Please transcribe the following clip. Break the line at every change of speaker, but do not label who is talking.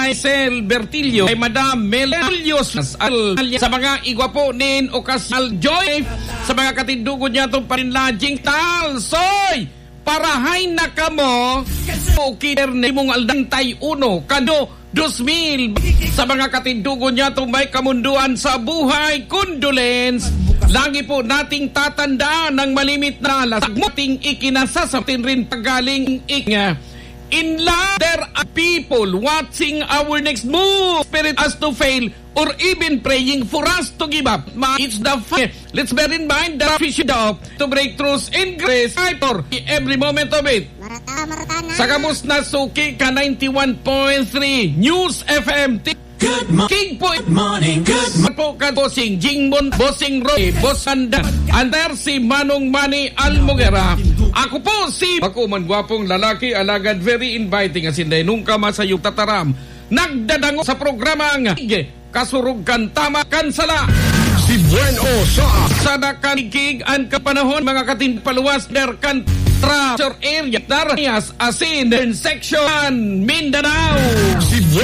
Aisel Bertillo, kay Madam Melios, sa mga igwapo nin Ocasal Joy, sa mga katindugo niya itong parinlaging talsoy, parahay na kamo, okay, mong aldantay uno, kando 2000, sa mga katindugo niya itong may kamunduan sa buhay, condolence. Lagi po nating tatandaan ng malimit na lasagmuting ikinasasatin rin pagaling in love, there are people watching our next move, spirit us to fail, or even praying for us to give up. It's the fight. Let's bear in mind that we should hope to breakthroughs in grace for every moment of it. Sa kamus na suki ka 91.3 News FM.
Good morning. Good
po ka bossing Jingbon, bossing Roy, boss Sanda, under si Manong Manny Almogera. Ako po si Bakuman, gwapong lalaki, alagad, very inviting as in nung kamasayog tataram. Nagdadango sa programang Kasurugkan Tama Kansala.
Si Bueno sa
Sadakanigig ang kapanahon mga katinpaluwas der Kantra area Darayas Asin Section Mindanao.
Si